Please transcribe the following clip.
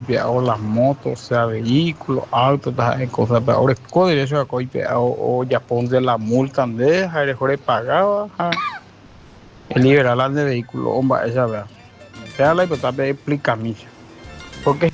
coipeado las motos, o sea, vehículos, autos, todas esas cosas, pero ahora es derecho a coipeado o ya ponte la multa, deja, mejor pagaba, liberar de vehículo, hombre, esa vea. Sea la hipoteca explica misa. Porque